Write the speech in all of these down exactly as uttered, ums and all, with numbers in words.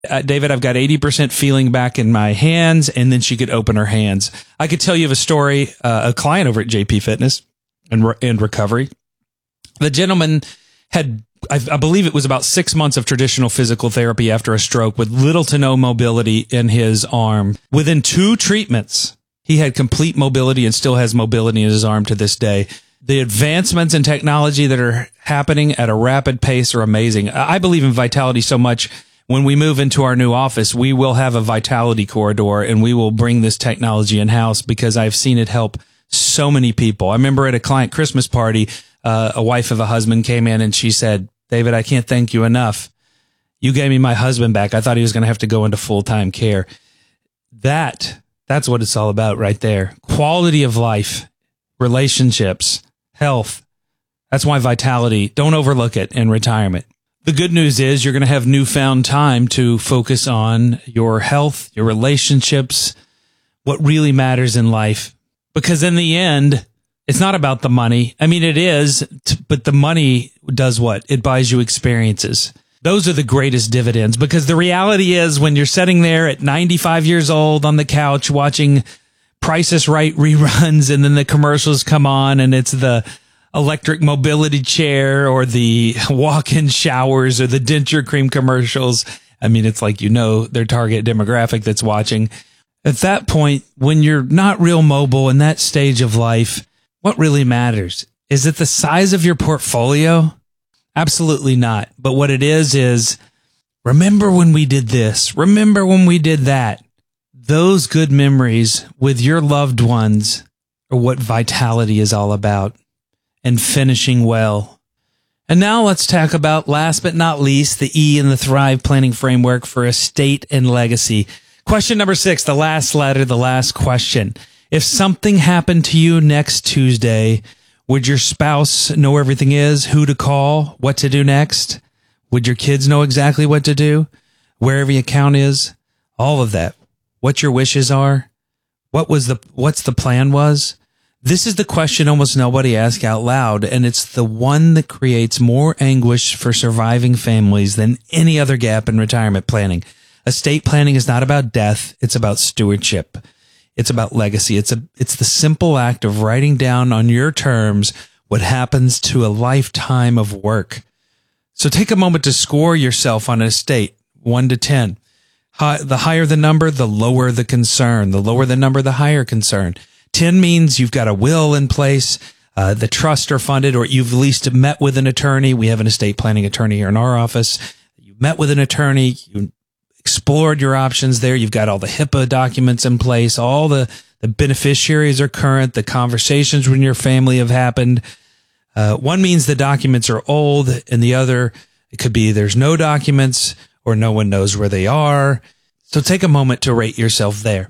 Uh, David, I've got eighty percent feeling back in my hands, and then she could open her hands. I could tell you of a story, uh, a client over at J P Fitness and, re- and Recovery. The gentleman had, I, I believe it was about six months of traditional physical therapy after a stroke with little to no mobility in his arm. Within two treatments, he had complete mobility and still has mobility in his arm to this day. The advancements in technology that are happening at a rapid pace are amazing. I believe in Vitality so much. When we move into our new office, we will have a Vitality corridor, and we will bring this technology in-house because I've seen it help so many people. I remember at a client Christmas party, uh, a wife of a husband came in and she said, David, I can't thank you enough. You gave me my husband back. I thought he was going to have to go into full-time care. That, that's what it's all about right there. Quality of life, relationships, health. That's why Vitality, don't overlook it in retirement. The good news is you're going to have newfound time to focus on your health, your relationships, what really matters in life. Because in the end, it's not about the money. I mean, it is, but the money does what? It buys you experiences. Those are the greatest dividends, because the reality is when you're sitting there at ninety-five years old on the couch watching Price is Right reruns, and then the commercials come on and it's the electric mobility chair or the walk-in showers or the denture cream commercials. I mean, it's like, you know, their target demographic that's watching. At that point, when you're not real mobile in that stage of life, what really matters? Is it the size of your portfolio? Absolutely not. But what it is, is remember when we did this? Remember when we did that? Those good memories with your loved ones are what Vitality is all about. And finishing well. And now let's talk about, last but not least, the E in the Thrive Planning Framework for Estate and Legacy. Question number six, the last letter, the last question. If something happened to you next Tuesday, would your spouse know where everything is, who to call, what to do next? Would your kids know exactly what to do, where every account is? All of that. What your wishes are? What was the, what's the plan was? This is the question almost nobody asks out loud, and it's the one that creates more anguish for surviving families than any other gap in retirement planning. Estate planning is not about death. It's about stewardship. It's about legacy. It's a, it's the simple act of writing down on your terms what happens to a lifetime of work. So take a moment to score yourself on an estate, one to ten. High, the higher the number, the lower the concern. The lower the number, the higher concern. ten means you've got a will in place, uh, the trusts are funded, or you've at least met with an attorney. We have an estate planning attorney here in our office. You met with an attorney, you explored your options there. You've got all the HIPAA documents in place. All the, the beneficiaries are current. The conversations with your family have happened. Uh, one means the documents are old, and the other, it could be there's no documents or no one knows where they are. So take a moment to rate yourself there.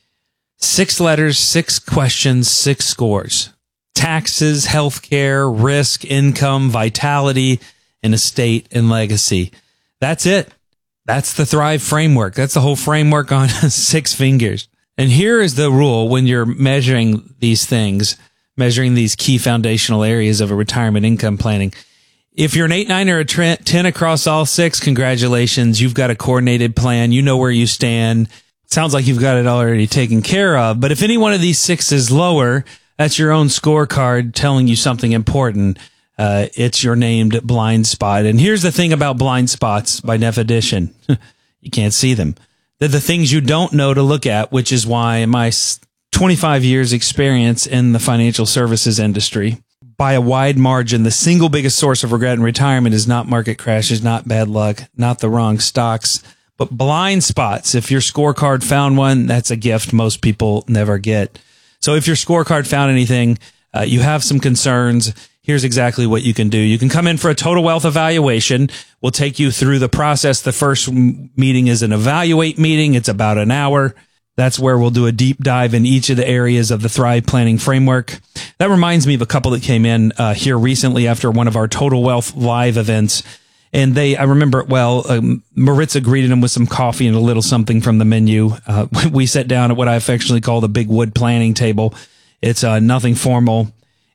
Six letters, six questions, six scores. Taxes, healthcare, risk, income, vitality, and estate and legacy. That's it. That's the Thrive framework. That's the whole framework on six fingers. And here is the rule when you're measuring these things, measuring these key foundational areas of a retirement income planning. If you're an eight, nine, or a ten across all six, congratulations. You've got a coordinated plan. You know where you stand. Sounds like you've got it already taken care of. But if any one of these six is lower, that's your own scorecard telling you something important. Uh, it's your named blind spot. And here's the thing about blind spots by definition. You can't see them. They're the things you don't know to look at, which is why my twenty-five years experience in the financial services industry, by a wide margin, the single biggest source of regret in retirement is not market crashes, not bad luck, not the wrong stocks, but blind spots. If your scorecard found one, that's a gift most people never get. So if your scorecard found anything, uh, you have some concerns, here's exactly what you can do. You can come in for a total wealth evaluation. We'll take you through the process. The first meeting is an evaluate meeting. It's about an hour. That's where we'll do a deep dive in each of the areas of the Thrive Planning Framework. That reminds me of a couple that came in uh, here recently after one of our Total Wealth Live events. And they, I remember it well, um, Maritza greeted them with some coffee and a little something from the menu. Uh, we sat down at what I affectionately call the big wood planning table. It's uh, nothing formal.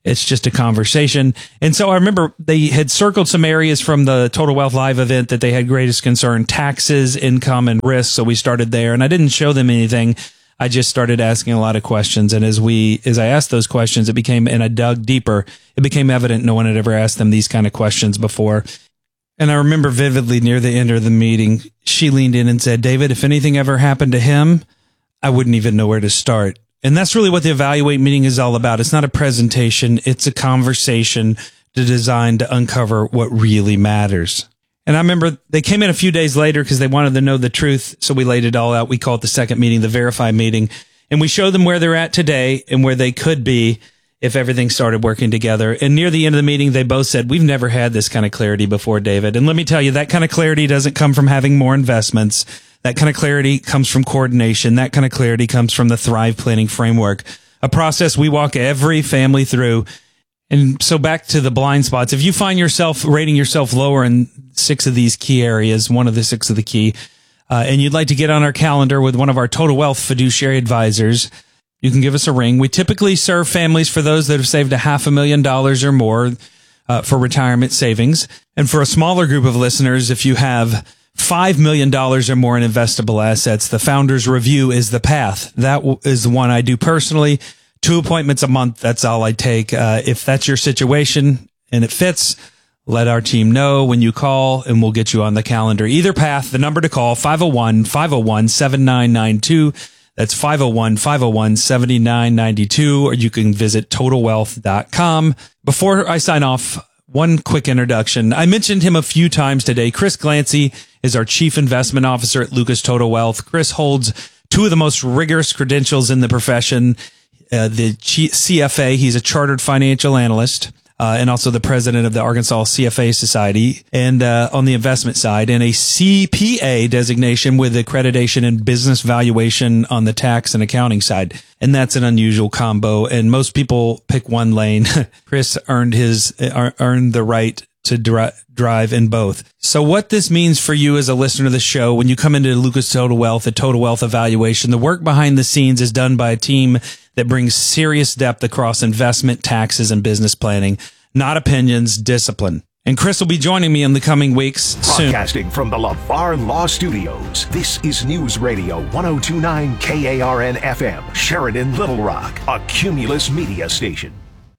It's just a conversation. And so I remember they had circled some areas from the Total Wealth Live event that they had greatest concern: taxes, income, and risk. So we started there, and I didn't show them anything. I just started asking a lot of questions. And as we, as I asked those questions, it became, and I dug deeper, it became evident no one had ever asked them these kind of questions before. And I remember vividly near the end of the meeting, she leaned in and said, "David, if anything ever happened to him, I wouldn't even know where to start." And that's really what the Evaluate meeting is all about. It's not a presentation. It's a conversation designed to uncover what really matters. And I remember they came in a few days later because they wanted to know the truth. So we laid it all out. We call it the second meeting, the Verify meeting. And we showed them where they're at today and where they could be if everything started working together. And near the end of the meeting, they both said, "We've never had this kind of clarity before, David." And let me tell you, that kind of clarity doesn't come from having more investments. That kind of clarity comes from coordination. That kind of clarity comes from the Thrive Planning Framework, a process we walk every family through. And so back to the blind spots. If you find yourself rating yourself lower in six of these key areas, one of the six of the key, uh, and you'd like to get on our calendar with one of our Total Wealth fiduciary advisors, you can give us a ring. We typically serve families for those that have saved a half a million dollars or more uh, for retirement savings. And for a smaller group of listeners, if you have five million dollars or more in investable assets, the Founders Review is the path. That w- is the one I do personally. Two appointments a month. That's all I take. Uh, if that's your situation and it fits, let our team know when you call and we'll get you on the calendar. Either path, the number to call, five oh one, five oh one, seven nine nine two. That's five oh one, five oh one, seven nine nine two, or you can visit total wealth dot com. Before I sign off, one quick introduction. I mentioned him a few times today. Chris Glancy is our Chief Investment Officer at Lucas Total Wealth. Chris holds two of the most rigorous credentials in the profession. Uh, the C F A, he's a chartered financial analyst, uh, and also the president of the Arkansas C F A Society, and uh, on the investment side, and a C P A designation with accreditation in business valuation on the tax and accounting side. And that's an unusual combo, and most people pick one lane. Chris earned his earned the right to dri- drive in both. So what this means for you as a listener to the show, when you come into Lucas Total Wealth, a Total Wealth Evaluation, the work behind the scenes is done by a team that brings serious depth across investment, taxes, and business planning. Not opinions, discipline. And Chris will be joining me in the coming weeks soon. Broadcasting from the LaVar Law Studios, this is News Radio one oh two point nine K A R N F M, Sheridan, Little Rock, a Cumulus media station.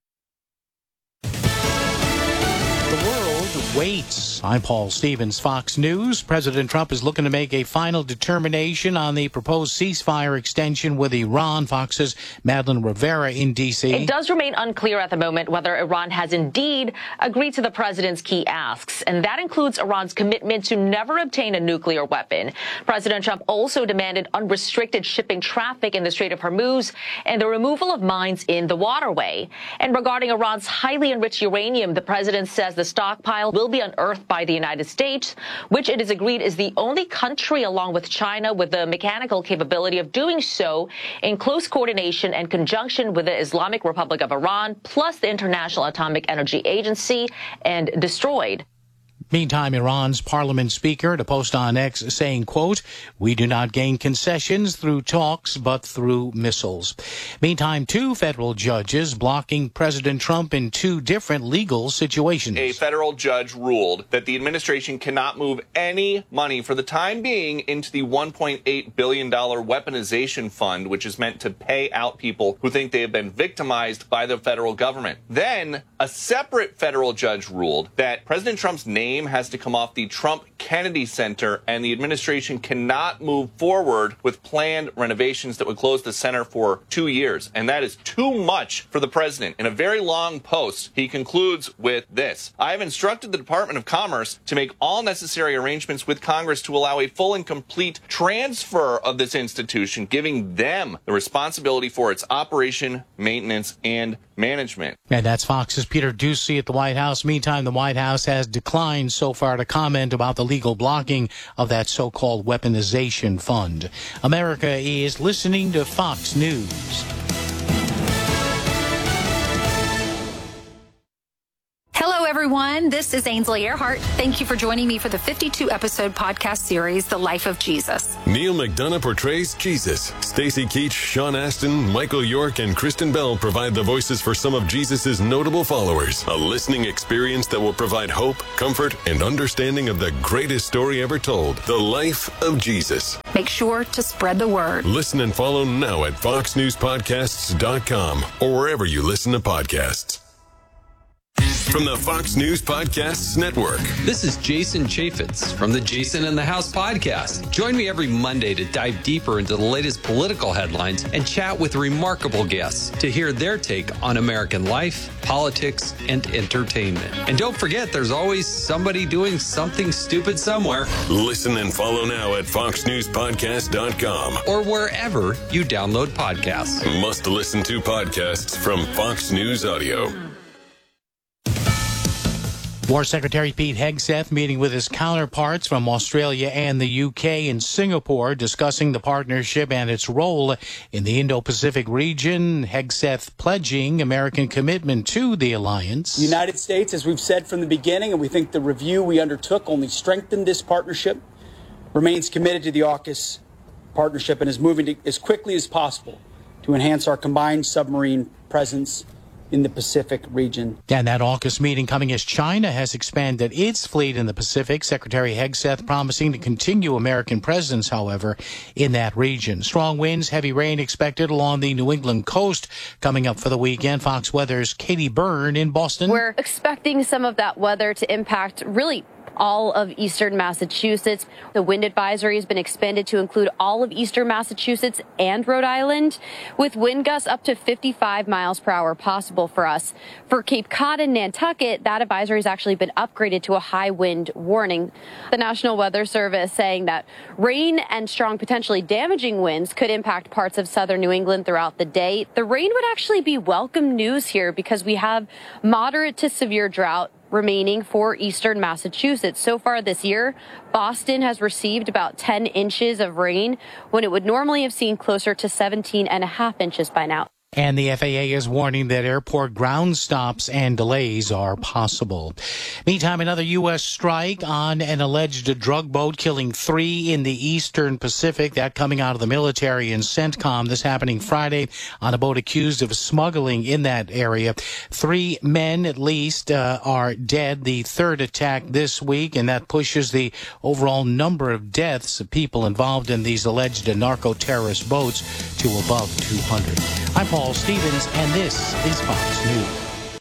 Waits. I'm Paul Stevens, Fox News. President Trump is looking to make a final determination on the proposed ceasefire extension with Iran. Fox's Madeline Rivera in D C. It does remain unclear at the moment whether Iran has indeed agreed to the president's key asks, and that includes Iran's commitment to never obtain a nuclear weapon. President Trump also demanded unrestricted shipping traffic in the Strait of Hormuz and the removal of mines in the waterway. And regarding Iran's highly enriched uranium, the president says the stockpile will be unearthed by the United States, which it is agreed is the only country along with China with the mechanical capability of doing so in close coordination and conjunction with the Islamic Republic of Iran, plus the International Atomic Energy Agency, and destroyed. Meantime, Iran's parliament speaker to post on X saying, quote, "We do not gain concessions through talks, but through missiles." Meantime, two federal judges blocking President Trump in two different legal situations. A federal judge ruled that the administration cannot move any money for the time being into the one point eight billion dollars weaponization fund, which is meant to pay out people who think they have been victimized by the federal government. Then a separate federal judge ruled that President Trump's name has to come off the Trump Kennedy Center, and the administration cannot move forward with planned renovations that would close the center for two years. And that is too much for the president. In a very long post, he concludes with this: "I have instructed the Department of Commerce to make all necessary arrangements with Congress to allow a full and complete transfer of this institution, giving them the responsibility for its operation, maintenance, and management." And that's Fox's Peter Doocy at the White House. Meantime, the White House has declined so far to comment about the legal blocking of that so-called weaponization fund. America is listening to Fox News. Hello, everyone. everyone. This is Ainsley Earhart. Thank you for joining me for the fifty-two episode podcast series, The Life of Jesus. Neil McDonough portrays Jesus. Stacey Keach, Sean Astin, Michael York, and Kristen Bell provide the voices for some of Jesus' notable followers. A listening experience that will provide hope, comfort, and understanding of the greatest story ever told, The Life of Jesus. Make sure to spread the word. Listen and follow now at fox news podcasts dot com or wherever you listen to podcasts. From the Fox News Podcasts Network. This is Jason Chaffetz from the Jason in the House podcast. Join me every Monday to dive deeper into the latest political headlines and chat with remarkable guests to hear their take on American life, politics, and entertainment. And don't forget, there's always somebody doing something stupid somewhere. Listen and follow now at fox news podcast dot com or wherever you download podcasts. Must listen to podcasts from Fox News Audio. War Secretary Pete Hegseth meeting with his counterparts from Australia and the U K and Singapore, discussing the partnership and its role in the Indo-Pacific region. Hegseth pledging American commitment to the alliance. The United States, as we've said from the beginning, and we think the review we undertook only strengthened this partnership, remains committed to the AUKUS partnership and is moving to, as quickly as possible to enhance our combined submarine presence in the Pacific region. And that AUKUS meeting coming as China has expanded its fleet in the Pacific. Secretary Hegseth promising to continue American presence, however, in that region. Strong winds, heavy rain expected along the New England coast coming up for the weekend. Fox Weather's Katie Byrne in Boston. We're expecting some of that weather to impact really all of eastern Massachusetts. The wind advisory has been expanded to include all of eastern Massachusetts and Rhode Island, with wind gusts up to fifty-five miles per hour possible for us. For Cape Cod and Nantucket, that advisory has actually been upgraded to a high wind warning. The National Weather Service saying that rain and strong, potentially damaging winds could impact parts of southern New England throughout the day. The rain would actually be welcome news here because we have moderate to severe drought remaining for eastern Massachusetts. So far this year, Boston has received about ten inches of rain when it would normally have seen closer to seventeen and a half inches by now. And the F A A is warning that airport ground stops and delays are possible. Meantime, another U S strike on an alleged drug boat killing three in the eastern Pacific. That coming out of the military in CENTCOM. This happening Friday on a boat accused of smuggling in that area. Three men at least uh, are dead. The third attack this week, and that pushes the overall number of deaths of people involved in these alleged narco-terrorist boats to above two hundred. I'm Paul Stevens, and this is Fox News.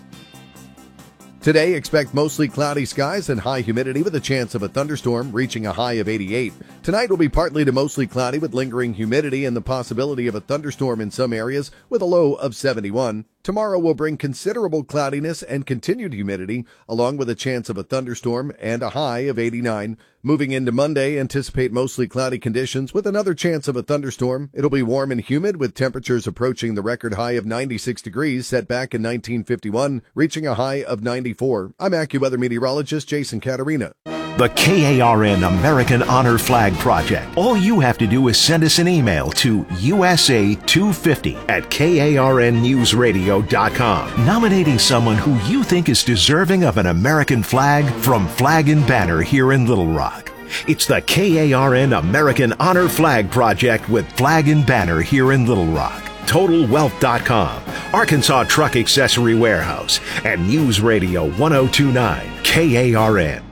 Today, expect mostly cloudy skies and high humidity with a chance of a thunderstorm reaching a high of eighty-eight. Tonight will be partly to mostly cloudy with lingering humidity and the possibility of a thunderstorm in some areas with a low of seventy-one. Tomorrow will bring considerable cloudiness and continued humidity, along with a chance of a thunderstorm and a high of eighty-nine. Moving into Monday, anticipate mostly cloudy conditions with another chance of a thunderstorm. It'll be warm and humid with temperatures approaching the record high of ninety-six degrees set back in nineteen fifty-one, reaching a high of ninety-four. I'm AccuWeather meteorologist Jason Caterina. The K A R N American Honor Flag Project. All you have to do is send us an email to U S A two fifty at K A R N news radio dot com, nominating someone who you think is deserving of an American flag from Flag and Banner here in Little Rock. It's the K A R N American Honor Flag Project with Flag and Banner here in Little Rock. Total Wealth dot com, Arkansas Truck Accessory Warehouse, and News Radio one oh two point nine K A R N.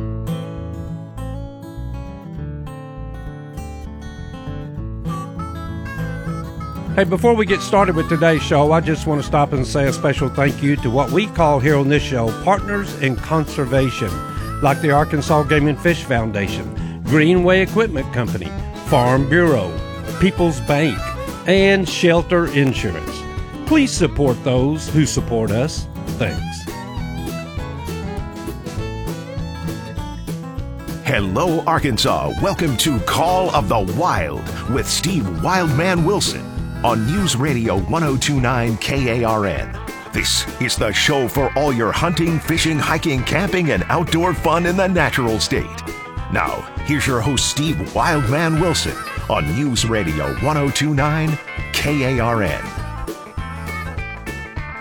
Hey, before we get started with today's show, I just want to stop and say a special thank you to what we call here on this show partners in conservation, like the Arkansas Game and Fish Foundation, Greenway Equipment Company, Farm Bureau, People's Bank, and Shelter Insurance. Please support those who support us. Thanks. Hello, Arkansas. Welcome to Call of the Wild with Steve Wildman Wilson on News Radio one oh two point nine K A R N. This is the show for all your hunting, fishing, hiking, camping, and outdoor fun in the natural state. Now, here's your host, Steve Wildman Wilson on News Radio one oh two point nine K A R N.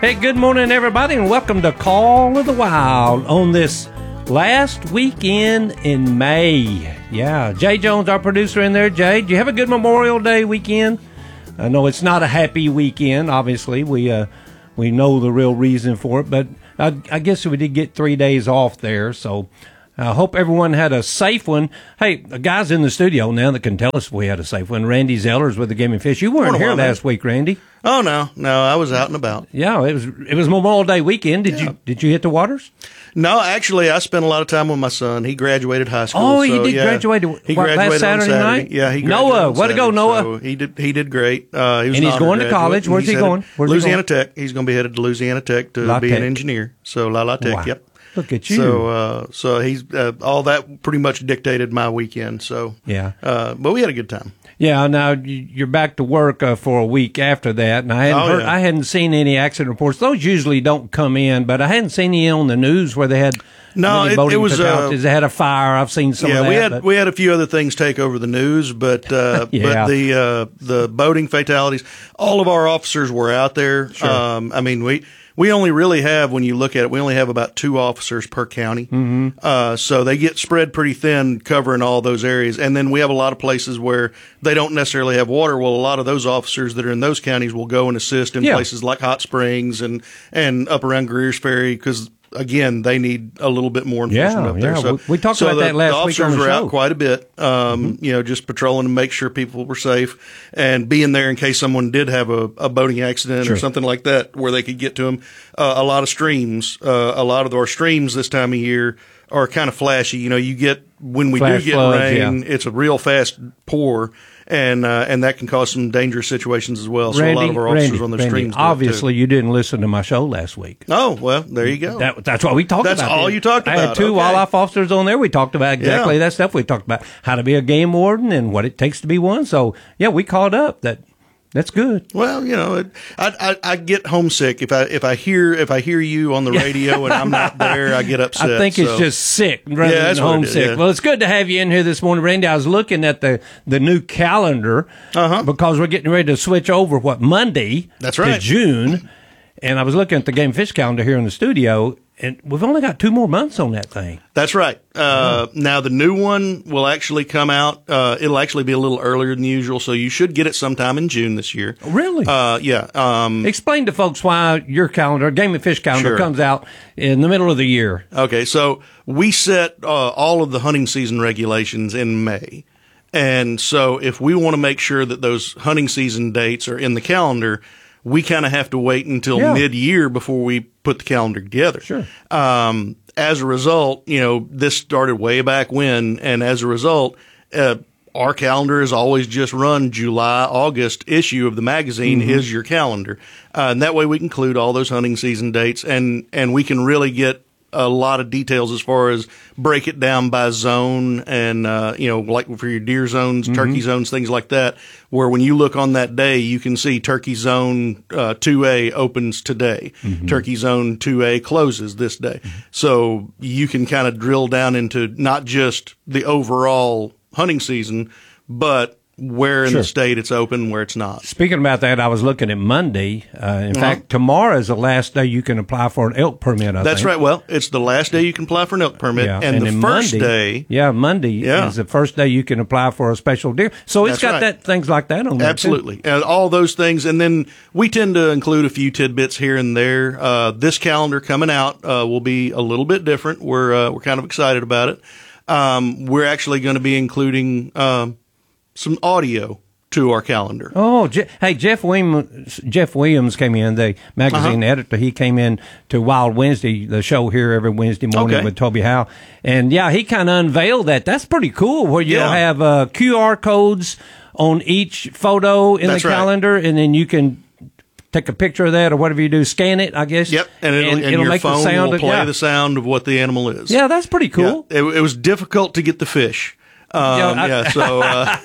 Hey, good morning, everybody, and welcome to Call of the Wild on this last weekend in May. Yeah, Jay Jones, our producer in there. Jay, did you have a good Memorial Day weekend? I know it's not a happy weekend, obviously. We uh, we know the real reason for it, but I, I guess we did get three days off there, so I hope everyone had a safe one. Hey, the guys in the studio now that can tell us if we had a safe one. Randy Zellers with the Game and Fish. You weren't here last week, Randy. Oh no, no, I was out and about. Yeah, it was it was Memorial Day weekend. Did yeah. you did you hit the waters? No, actually, I spent a lot of time with my son. He graduated high school. Oh, he so, did yeah, graduate. He what, graduated last Saturday, on Saturday night. Yeah, he Noah, way to go, Noah! So he did he did great. Uh, he was and an he's going to graduate. college. Where's he headed, going? Where's Louisiana he going? Tech. He's going to be headed to Louisiana Tech to La be Tech. an engineer. So La La Tech. Wow. Yep. Look at you. So, uh, so he's uh, all that pretty much dictated my weekend. So yeah, uh, but we had a good time. Yeah, now you're back to work uh, for a week after that, and I hadn't oh, heard, yeah. I hadn't seen any accident reports. Those usually don't come in, but I hadn't seen any on the news where they had no, many it, boating it was fatalities. uh, They had a fire. I've seen some. Yeah, of that, we had but. we had a few other things take over the news, but uh, yeah. but the uh, the boating fatalities, all of our officers were out there. Sure. Um, I mean, we. We only really have, when you look at it, we only have about two officers per county. Mm-hmm. Uh, so they get spread pretty thin covering all those areas. And then we have a lot of places where they don't necessarily have water. Well, a lot of those officers that are in those counties will go and assist in yeah. places like Hot Springs and, and up around Greer's Ferry because, again, they need a little bit more enforcement yeah, up there. Yeah, so we, we talked so about the, that last the week on officers the were show. out quite a bit, um, mm-hmm. you know, just patrolling to make sure people were safe and being there in case someone did have a, a boating accident sure. or something like that where they could get to them. Uh, a lot of streams, uh, a lot of our streams this time of year are kind of flashy. You know, you get, when we Flash do get floods, rain, yeah. it's a real fast pour. And uh, and that can cause some dangerous situations as well. So Randy, a lot of our officers Randy, on the Randy, streams. obviously, you didn't listen to my show last week. Oh well, there you go. That, that's what we talked that's about. That's all then. you talked about. I had two okay. wildlife officers on there. We talked about exactly yeah. that stuff. We talked about how to be a game warden and what it takes to be one. So yeah, we caught up. That that's good. Well, you know, it, I, I I get homesick if I if I hear if I hear you on the radio and I'm not there. I get upset. I think it's so. just sick rather yeah, than homesick. Yeah. Well, it's good to have you in here this morning, Randy. I was looking at the, the new calendar uh-huh. because we're getting ready to switch over, what, Monday That's right. to June. And I was looking at the Game and Fish calendar here in the studio, and we've only got two more months on that thing. That's right. Uh, oh. Now, the new one will actually come out. Uh, it'll actually be a little earlier than usual, so you should get it sometime in June this year. Really? Uh, yeah. Um, Explain to folks why your calendar, Game and Fish calendar, sure. comes out in the middle of the year. Okay, so we set uh, all of the hunting season regulations in May. And so if we want to make sure that those hunting season dates are in the calendar, we kind of have to wait until yeah. mid-year before we put the calendar together. Sure. Um, as a result, you know, this started way back when, and as a result, uh, our calendar has always just run July, August issue of the magazine mm-hmm. is your calendar. Uh, and that way we can include all those hunting season dates, and, and we can really get a lot of details as far as break it down by zone and, uh, you know, like for your deer zones, mm-hmm. turkey zones, things like that, where when you look on that day, you can see turkey zone uh, two A opens today. Mm-hmm. Turkey zone two A closes this day. Mm-hmm. So you can kind of drill down into not just the overall hunting season, but where in sure. the state it's open, where it's not. Speaking about that, I was looking at Monday. Uh, in uh-huh. fact, tomorrow is the last day you can apply for an elk permit, I That's think. right. Well, it's the last day you can apply for an elk permit. Yeah. And, and the first Monday, day. Yeah, Monday yeah. is the first day you can apply for a special deer. So it's That's got right. that things like that on there. Absolutely. And all those things. And then we tend to include a few tidbits here and there. Uh, this calendar coming out uh, will be a little bit different. We're, uh, we're kind of excited about it. Um, we're actually going to be including um, some audio to our calendar. Oh, Je- hey, Jeff Williams, Jeff Williams came in, the magazine uh-huh. editor. He came in to Wild Wednesday, the show here every Wednesday morning okay. with Toby Howe. And yeah, he kind of unveiled that. That's pretty cool where you'll yeah. have uh, Q R codes on each photo in That's the right. calendar, and then you can take a picture of that or whatever you do, scan it, I guess. Yep, and it'll, and, and it'll your make phone the sound will of, play yeah. the sound of what the animal is. Yeah, that's pretty cool. Yeah. It, it was difficult to get the fish. Um, yeah, I, yeah, so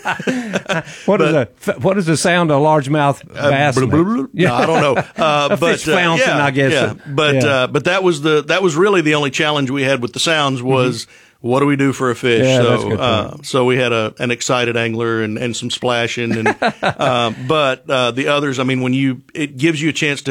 uh, what but, is the what is the sound of largemouth bass? Uh, blah, blah, blah. Yeah. No, I don't know. Uh, a but fish fountain, uh, yeah, I guess. Yeah. But yeah. Uh, but that was the that was really the only challenge we had with the sounds was mm-hmm. what do we do for a fish? Yeah, so that's a good uh, point. so we had a an excited angler and, and some splashing and uh, but uh, the others, I mean, when you it gives you a chance to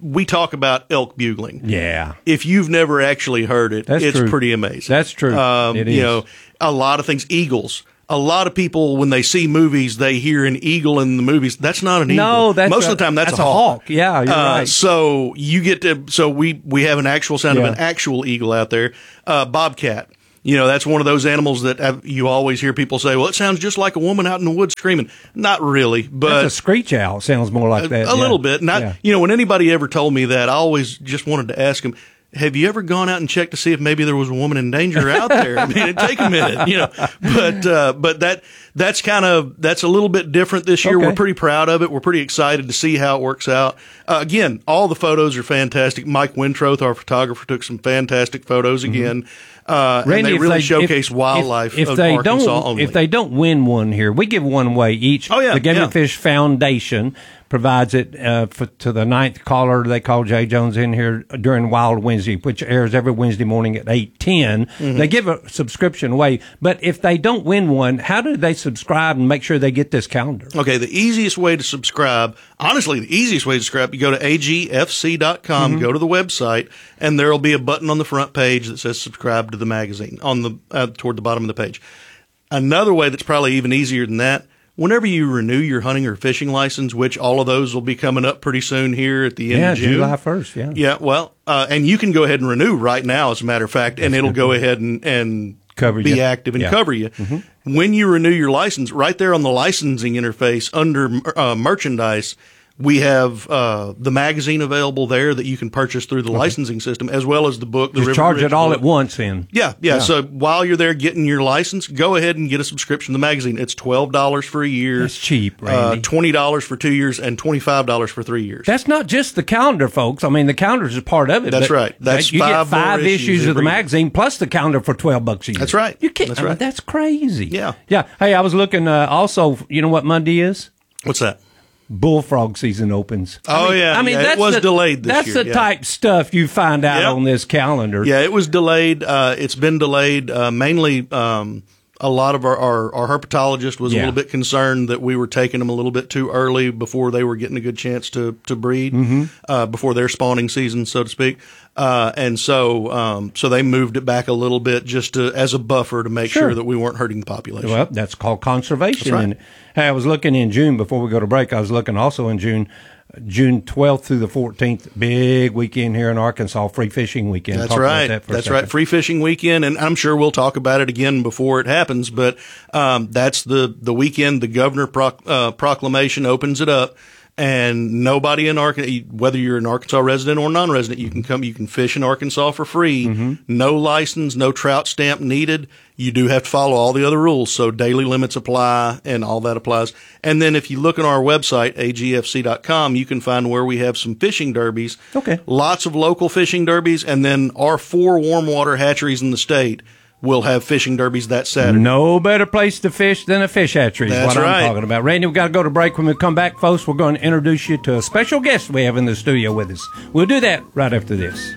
we talk about elk bugling. Yeah. If you've never actually heard it, That's it's true. pretty amazing. That's true. Um, It you is. know, a lot of things. Eagles. A lot of people, when they see movies, they hear an eagle in the movies. That's not an eagle. No, that's most a- of the time that's, that's a a hawk. hawk. Yeah, you're uh, right. So you get to. So we we have an actual sound Yeah. of an actual eagle out there. Uh, bobcat. You know, that's one of those animals that have, you always hear people say, well, it sounds just like a woman out in the woods screaming. Not really, but That's a screech owl. Sounds more like a, that. a yeah. little bit. Not, Yeah. you know, when anybody ever told me that, I always just wanted to ask them, have you ever gone out and checked to see if maybe there was a woman in danger out there? I mean, it'd take a minute, you know, but, uh, but that, that's kind of, that's a little bit different this year. Okay. We're pretty proud of it. We're pretty excited to see how it works out. Uh, again, all the photos are fantastic. Mike Wintroth, our photographer, took some fantastic photos again. Uh, Randy, and they if really they- showcase if- wildlife If, if of they Arkansas don't, only. if they don't win one here, we give one away each. Oh, yeah, the Game yeah. and Fish Foundation provides it uh, for, to the ninth caller. They call Jay Jones in here during Wild Wednesday, which airs every Wednesday morning at eight ten. Mm-hmm. They give a subscription away, but if they don't win one, how do they subscribe and make sure they get this calendar? Okay, the easiest way to subscribe, honestly, the easiest way to subscribe, you go to A G F C dot com, Mm-hmm. go to the website, and there will be a button on the front page that says subscribe to the magazine on the uh, toward the bottom of the page. Another way that's probably even easier than that, whenever you renew your hunting or fishing license, which all of those will be coming up pretty soon here at the end Yeah, of June. July first, yeah. Yeah, well, uh, and you can go ahead and renew right now, as a matter of fact, and it'll go ahead and, and Cover be you. active and Yeah. cover you. When you renew your license, right there on the licensing interface under uh, merchandise, we have uh, the magazine available there that you can purchase through the licensing system, as well as the book. The Just River charge Ridge it all book. at once then. Yeah, yeah, Yeah. So while you're there getting your license, go ahead and get a subscription to the magazine. It's twelve dollars for a year. That's cheap, Uh, Randy. twenty dollars for two years and twenty-five dollars for three years. That's not just the calendar, folks. I mean, the calendar is a part of it. That's but right. That's you five get five more issues issues of the every year. magazine plus the calendar for twelve bucks a year. That's right. You can't. That's I mean, right. that's crazy. Yeah. Yeah. Hey, I was looking. Uh, also, you know what Monday is? What's that? Bullfrog season opens. Oh, I mean, yeah. I mean Yeah, it that's was the, delayed this That's year, the yeah. type stuff you find out Yep. on this calendar. Yeah, it was delayed. Uh, it's been delayed uh, mainly. Um, a lot of our, our, our herpetologist was Yeah. a little bit concerned that we were taking them a little bit too early before they were getting a good chance to, to breed, Mm-hmm. uh, before their spawning season, so to speak. Uh, and so, um, so they moved it back a little bit just to, as a buffer to make Sure. sure that we weren't hurting the population. Well, that's called conservation. That's right. And hey, I was looking in June before we go to break. I was looking also in June, June twelfth through the fourteenth, big weekend here in Arkansas, free fishing weekend. That's Talk about right. that for a that's second. right. Free fishing weekend, and I'm sure we'll talk about it again before it happens. But um, that's the the weekend. The governor proc- uh, proclamation opens it up, and nobody in Arkansas, whether you're an Arkansas resident or non-resident, you can come. You can fish in Arkansas for free. Mm-hmm. No license, no trout stamp needed. You do have to follow all the other rules, so daily limits apply, and all that applies. And then if you look on our website, A G F C dot com, you can find where we have some fishing derbies. Okay. Lots of local fishing derbies, and then our four warm water hatcheries in the state will have fishing derbies that Saturday. No better place to fish than a fish hatchery is That's what right. I'm talking about. Randy, we've got to go to break. When we come back, folks, we're going to introduce you to a special guest we have in the studio with us. We'll do that right after this.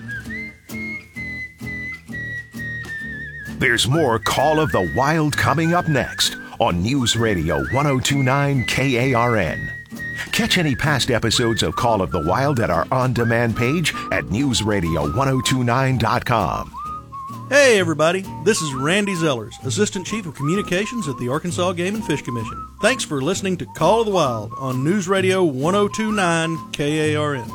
There's more Call of the Wild coming up next on News Radio one oh two point nine K A R N. Catch any past episodes of Call of the Wild at our on-demand page at news radio one oh two nine dot com. Hey everybody, this is Randy Zellers, Assistant Chief of Communications at the Arkansas Game and Fish Commission. Thanks for listening to Call of the Wild on News Radio one oh two point nine K A R N.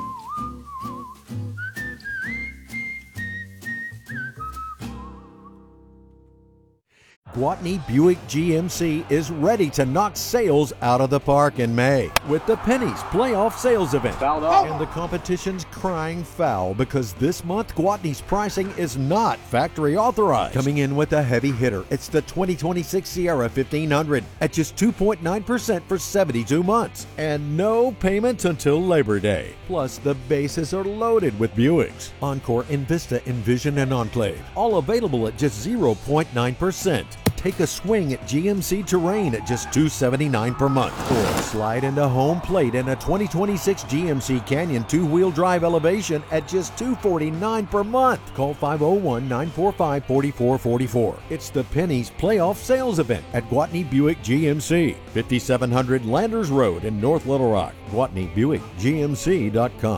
Gwatney Buick G M C is ready to knock sales out of the park in May with the Pennies Playoff Sales Event. And the competition's crying foul because this month Gwatney's pricing is not factory authorized. Coming in with a heavy hitter, it's the twenty twenty-six Sierra fifteen hundred at just two point nine percent for seventy-two months and no payments until Labor Day. Plus, the bases are loaded with Buicks. Encore, Invista, Envision, and Enclave, all available at just zero point nine percent. Take a swing at G M C Terrain at just two hundred seventy-nine dollars per month. Or slide into home plate in a twenty twenty-six G M C Canyon two-wheel drive elevation at just two hundred forty-nine dollars per month. Call five oh one, nine four five, four four four four. It's the Pennies Playoff Sales Event at Gwatney Buick G M C, fifty-seven hundred Landers Road in North Little Rock. Gwatney Buick G M C dot com.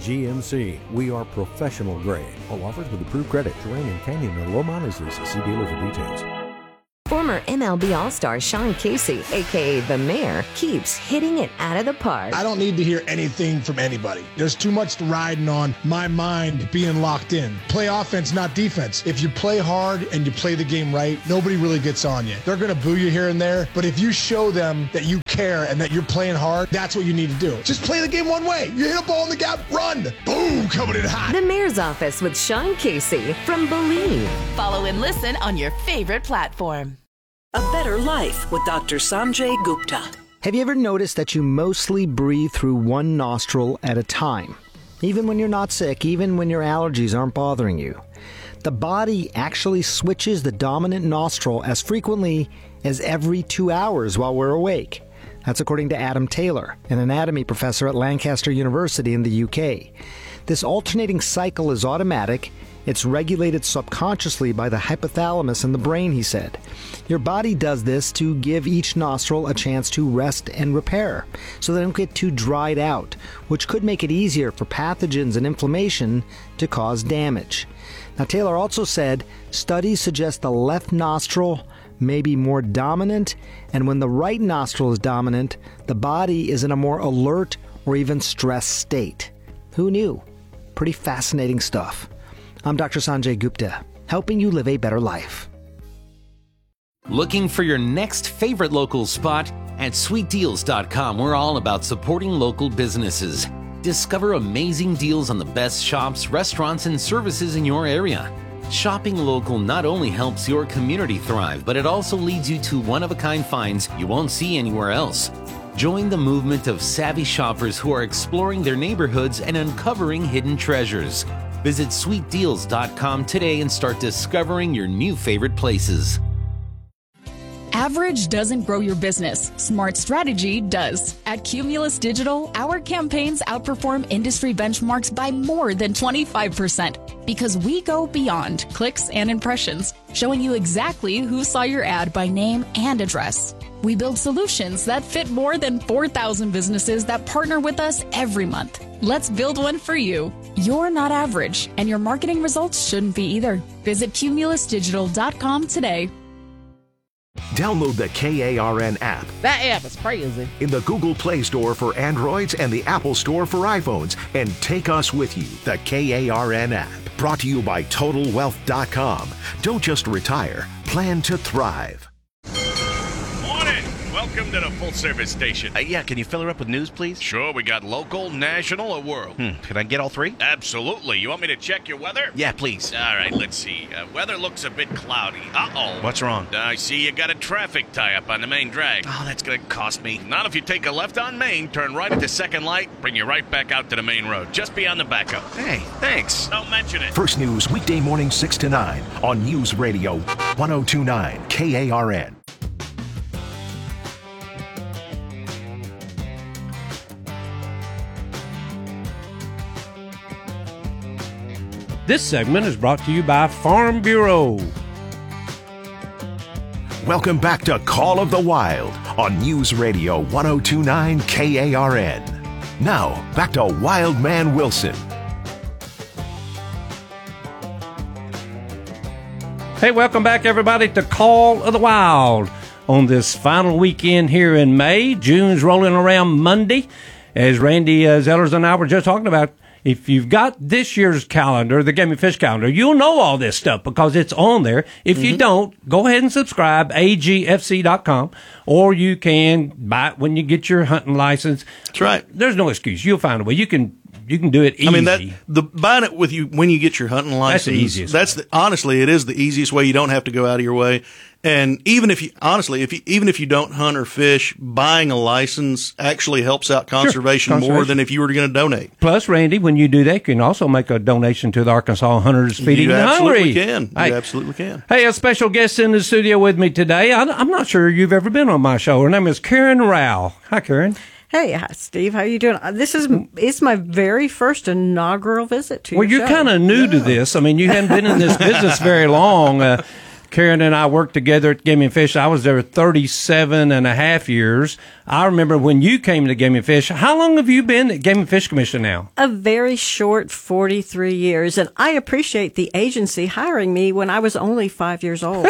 G M C. We are professional grade. All offers with approved credit. Terrain and Canyon or Lomont is leases. See dealer for details. Former M L B All-Star Sean Casey, a k a. The Mayor, keeps hitting it out of the park. I don't need to hear anything from anybody. There's too much riding on my mind being locked in. Play offense, not defense. If you play hard and you play the game right, nobody really gets on you. They're going to boo you here and there, but if you show them that you care and that you're playing hard, that's what you need to do. Just play the game one way. You hit a ball in the gap, run. Boom, coming in hot. The Mayor's Office with Sean Casey from Believe. Follow and listen on your favorite platform. A Better Life with Doctor Sanjay Gupta. Have you ever noticed that you mostly breathe through one nostril at a time? Even when you're not sick, even when your allergies aren't bothering you. The body actually switches the dominant nostril as frequently as every two hours while we're awake. That's according to Adam Taylor, an anatomy professor at Lancaster University in the U K. This alternating cycle is automatic. It's regulated subconsciously by the hypothalamus in the brain, he said. Your body does this to give each nostril a chance to rest and repair, so they don't get too dried out, which could make it easier for pathogens and inflammation to cause damage. Now, Taylor also said studies suggest the left nostril may be more dominant, and when the right nostril is dominant, the body is in a more alert or even stressed state. Who knew? Pretty fascinating stuff. I'm Doctor Sanjay Gupta, helping you live a better life. Looking for your next favorite local spot? At sweet deals dot com, we're all about supporting local businesses. Discover amazing deals on the best shops, restaurants, and services in your area. Shopping local not only helps your community thrive, but it also leads you to one-of-a-kind finds you won't see anywhere else. Join the movement of savvy shoppers who are exploring their neighborhoods and uncovering hidden treasures. Visit sweet deals dot com today and start discovering your new favorite places. Average doesn't grow your business. Smart strategy does. At Cumulus Digital, our campaigns outperform industry benchmarks by more than twenty-five percent because we go beyond clicks and impressions, showing you exactly who saw your ad by name and address. We build solutions that fit more than four thousand businesses that partner with us every month. Let's build one for you. You're not average, and your marketing results shouldn't be either. Visit cumulus digital dot com today. Download the K A R N app That app is crazy. in the Google Play Store for Androids and the Apple Store for iPhones, and take us with you. The K A R N app, brought to you by total wealth dot com. Don't just retire, plan to thrive. Morning. Welcome to the full-service station. Uh, yeah, can you fill her up with news, please? Sure, we got local, national, or world. Hmm, can I get all three? Absolutely. You want me to check your weather? Yeah, please. All right, let's see. Uh, weather looks a bit cloudy. Uh-oh. What's wrong? I see you got a traffic tie-up on the main drag. Oh, that's going to cost me. Not if you take a left on Main, turn right at the second light, bring you right back out to the main road, just beyond the backup. Hey, thanks. Don't mention it. First News weekday morning six to nine on News Radio one oh two point nine K A R N. This segment is brought to you by Farm Bureau. Welcome back to Call of the Wild on News Radio one oh two point nine K A R N. Now, back to Wild Man Wilson. Hey, welcome back, everybody, to Call of the Wild on this final weekend here in May. June's rolling around Monday. As Randy uh, Zellers and I were just talking about, if you've got this year's calendar, the Game and Fish calendar, you'll know all this stuff because it's on there. If mm-hmm. you don't, go ahead and subscribe, A G F C dot com, or you can buy it when you get your hunting license. That's right. There's no excuse. You'll find a way. You can you can do it easy. I mean, that the buying it with you when you get your hunting license. That's the easiest. That's the, honestly, it is the easiest way. You don't have to go out of your way. And even if you, honestly, if you, even if you don't hunt or fish, buying a license actually helps out conservation, sure. conservation. more than if you were going to donate. Plus, Randy, when you do that, you can also make a donation to the Arkansas Hunters Feeding you the Hungry. You can. You hey, absolutely can. Hey, a special guest in the studio with me today. I, I'm not sure you've ever been on my show. Her name is Karen Rao. Hi, Karen. Hey, hi, Steve. How you doing? This is it's my very first inaugural visit to well, your you're show. kind of new yeah. to this. I mean, you haven't been in this business very long. Uh, Karen and I worked together at Game and Fish. I was there thirty-seven and a half years. I remember when you came to Game and Fish. How long have you been at Game and Fish Commission now? A very short forty-three years, and I appreciate the agency hiring me when I was only five years old.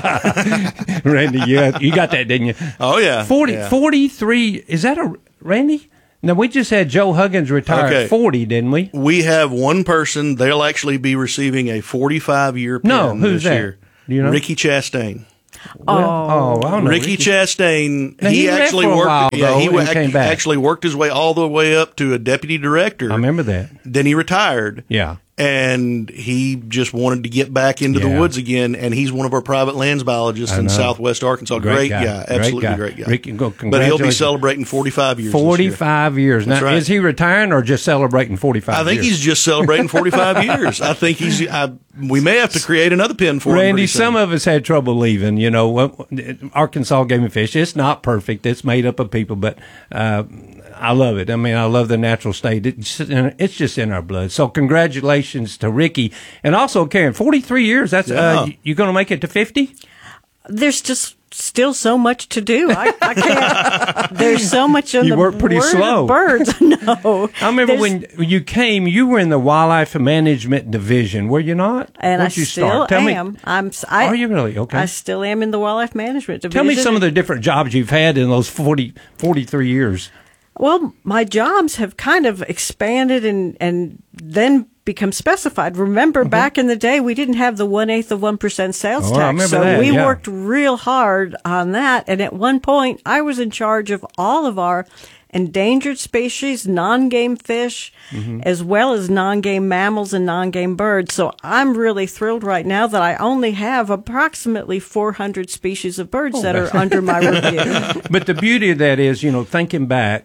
Randy, you, you got that, didn't you? Oh, yeah. forty, yeah. forty-three, is that a, Randy? No, we just had Joe Huggins retire Okay. at forty, didn't we? We have one person. They'll actually be receiving a forty-five year pin No, who's this that? year. Do you know? Ricky Chastain. Oh, oh I don't know. Ricky, Ricky Chastain. Now, he, he left actually for a worked. while, yeah, though, he and wa- came back. actually worked his way all the way up to a deputy director. I remember that. Then he retired. Yeah. And he just wanted to get back into Yeah. the woods again. And he's one of our private lands biologists I in know. Southwest Arkansas. Great Great, guy. guy. Great Absolutely guy. great guy. Ricky, go- but he'll be congratulations. celebrating forty-five years. this year. forty-five years. Now, That's right. is he retiring or just celebrating forty-five I think years? he's just celebrating forty-five years. I think he's. I, we may have to create another pin for him. Randy, pretty soon. some of us had trouble leaving. You know, Arkansas Game and Fish. It's not perfect. It's made up of people, but uh, I love it. I mean, I love the natural state. It's, it's just in our blood. So congratulations to Ricky. And also, Karen, forty-three years. That's Yeah. uh, you going to make it to fifty? There's just still so much to do. I, I can't. There's so much in You the work pretty word of slow. birds. No, I remember There's- when you came, you were in the Wildlife Management Division, were you not? And Where'd I you still start? Tell am. Me, I'm. s- I, are you really? Okay. I still am in the wildlife management division. Tell me some of the different jobs you've had in those forty, forty-three years. Well, my jobs have kind of expanded and and then become specified. Remember, Mm-hmm. back in the day, we didn't have the one eighth of one percent sales Oh, I tax, remember so that, we yeah. worked real hard on that. And at one point, I was in charge of all of our endangered species, non-game fish, Mm-hmm. as well as non-game mammals and non-game birds. So I'm really thrilled right now that I only have approximately four hundred species of birds Oh, that are that's- under my review. But the beauty of that is, you know, thinking back,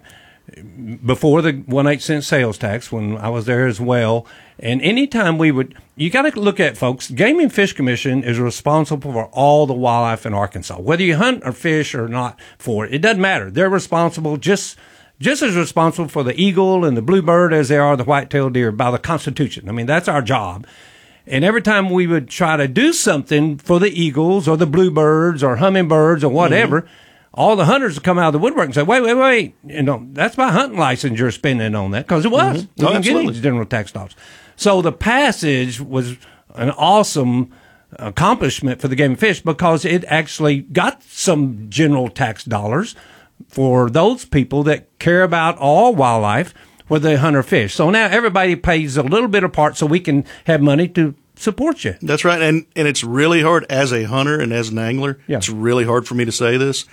before the one eight cent sales tax, when I was there as well, and anytime we would, you got to look at, folks, Game and Fish Commission is responsible for all the wildlife in Arkansas. Whether you hunt or fish or not for it, it doesn't matter. They're responsible just just as responsible for the eagle and the bluebird as they are the white-tailed deer by the Constitution. I mean, that's our job. And every time we would try to do something for the eagles or the bluebirds or hummingbirds or whatever, mm-hmm. all the hunters would come out of the woodwork and say, wait, wait, wait, you know, that's my hunting license you're spending on that, because it was. Mm-hmm. We Oh, didn't get absolutely. any general tax dollars. So the passage was an awesome accomplishment for the Game and Fish because it actually got some general tax dollars for those people that care about all wildlife, whether they hunt or fish. So now everybody pays a little bit apart so we can have money to support you. That's right. And and it's really hard as a hunter and as an angler. Yeah. It's really hard for me to say this.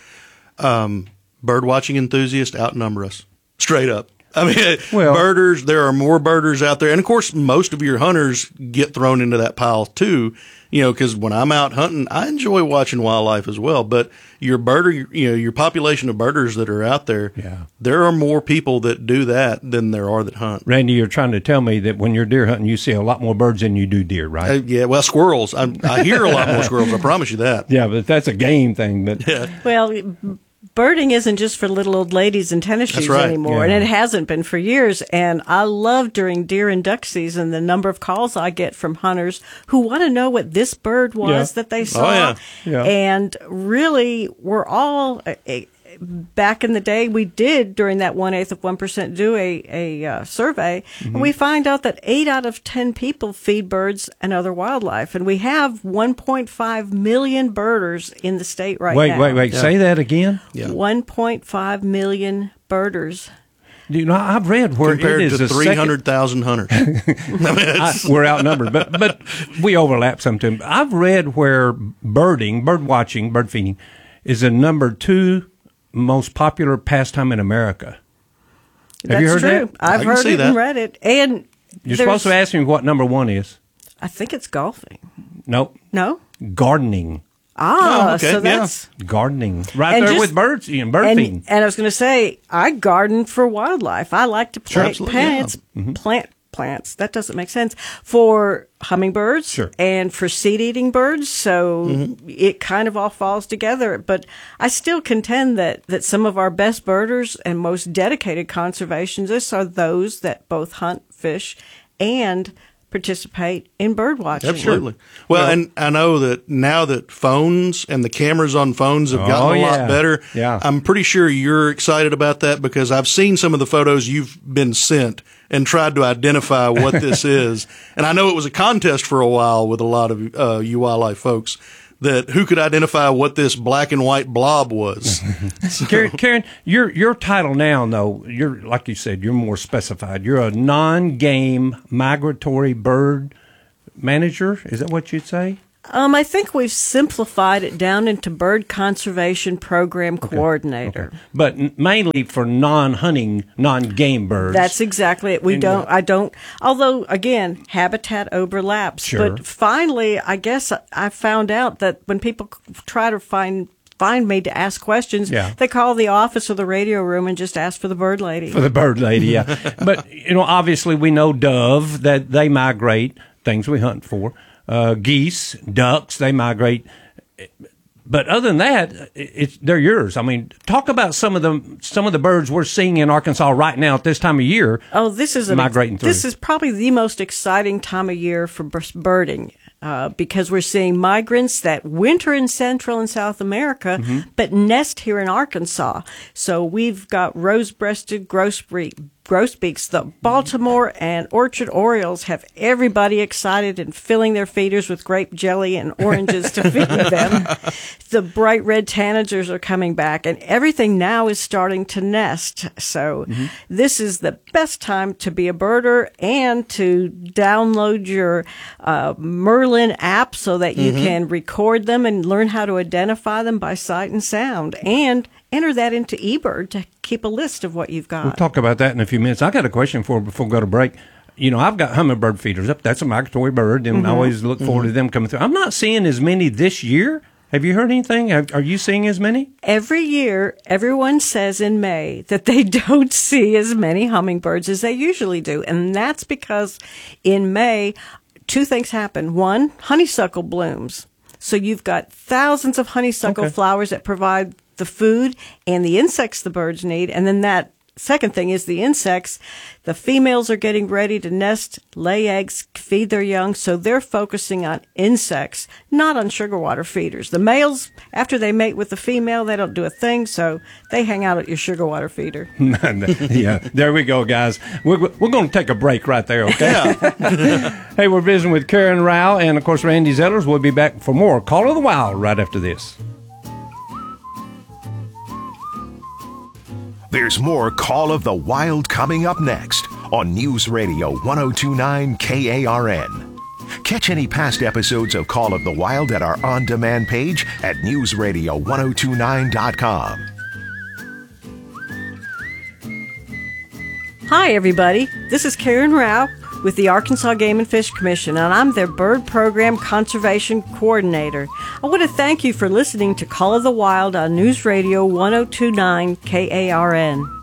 Um, bird watching enthusiasts outnumber us straight up. I mean, Well- birders, there are more birders out there. And of course, most of your hunters get thrown into that pile too, you know, because when I'm out hunting, I enjoy watching wildlife as well. But your birder, you know, your population of birders that are out there, Yeah. there are more people that do that than there are that hunt. Randy, you're trying to tell me that when you're deer hunting, you see a lot more birds than you do deer, right? Uh, yeah, well, squirrels. I, I hear a lot more squirrels. I promise you that. Yeah, but that's a game thing. But Yeah. Well, birding isn't just for little old ladies in tennis That's shoes right. anymore, Yeah. and it hasn't been for years. And I love during deer and duck season the number of calls I get from hunters who want to know what this bird was Yeah. that they saw. Oh, yeah. Yeah. And really, we're all. Uh, uh, Back in the day, we did during that one eighth of one percent do a a uh, survey, Mm-hmm. and we find out that eight out of ten people feed birds and other wildlife, and we have one point five million birders in the state right wait, now. wait, wait. Say that again. Yeah. one point five million birders. You know, I've read where Compared it is to the second- three hundred thousand hunters. I mean, I, it's, we're outnumbered, but but we overlap sometimes. I've read where birding, bird watching, bird feeding, is the number two most popular pastime in America. Have That's you heard true. that? I've I can heard see it that. and read it. And You're there's- supposed to ask me what number one is. I think it's golfing. Nope. No? Gardening. Ah, Oh, okay, so yeah. that's Gardening. Right And there just- with birds, you know, bird and, feeding. and I was going to say, I garden for wildlife. I like to Sure, plant absolutely, yeah. plants, plant plants. That doesn't make sense for hummingbirds Sure. and for seed-eating birds. So it kind of all falls together. But I still contend that that some of our best birders and most dedicated conservationists are those that both hunt, fish, and participate in bird watching. Absolutely. Well, well, and I know that now that phones and the cameras on phones have gotten oh, a yeah. lot better, yeah. I'm pretty sure you're excited about that because I've seen some of the photos you've been sent and tried to identify what this is. And I know it was a contest for a while with a lot of uh, U Wildlife folks that who could identify what this black and white blob was. So. Karen, Karen, your your title now, though, you're like you said, you're more specified. You're a non-game migratory bird manager. Is that what you'd say? Um, I think we've simplified it down into bird conservation program okay. coordinator. Okay. But n- mainly for non-hunting, non-game birds. That's exactly it. We and don't, I don't, although again, habitat overlaps. Sure. But finally, I guess I found out that when people try to find find me to ask questions, yeah. they call the office or the radio room and just ask for the bird lady. For the bird lady, yeah. But, you know, obviously we know dove, that they migrate, things we hunt for. Uh, geese, ducks, they migrate. But other than that, it's, they're yours. I mean, talk about some of the some of the birds we're seeing in Arkansas right now at this time of year. Oh, this is migrating an, through. This is probably the most exciting time of year for birding. Uh, because we're seeing migrants that winter in Central and South America, mm-hmm. but nest here in Arkansas. So we've got rose-breasted grosbeak, grosbeaks. The Baltimore and Orchard Orioles have everybody excited and filling their feeders with grape jelly and oranges to feed them. The bright red tanagers are coming back, and everything now is starting to nest. So mm-hmm. this is the best time to be a birder and to download your uh, Merlin app so that you mm-hmm. can record them and learn how to identify them by sight and sound, and enter that into eBird to keep a list of what you've got. We'll talk about that in a few minutes. I got a question for before we go to break. You know, I've got hummingbird feeders up. That's a migratory bird, and mm-hmm. I always look forward mm-hmm. to them coming through. I'm not seeing as many this year. Have you heard anything? Are you seeing as many? Every year, everyone says in May that they don't see as many hummingbirds as they usually do. And that's because in May, two things happen. One, honeysuckle blooms. So you've got thousands of honeysuckle okay. flowers that provide the food and the insects the birds need. And then that second thing is the insects. The females are getting ready to nest, lay eggs, feed their young. So they're focusing on insects, not on sugar water feeders. The males, after they mate with the female, they don't do a thing. So they hang out at your sugar water feeder. Yeah, there we go, guys. We're, we're going to take a break right there, okay? Yeah. Hey, we're visiting with Karen Rao and, of course, Randy Zellers. We'll be back for more Call of the Wild right after this. There's more Call of the Wild coming up next on News Radio one oh two point nine K A R N. Catch any past episodes of Call of the Wild at our on-demand page at news radio one oh two nine dot com. Hi, everybody. This is Karen Rao with the Arkansas Game and Fish Commission, and I'm their Bird Program Conservation Coordinator. I want to thank you for listening to Call of the Wild on News Radio one oh two point nine K A R N.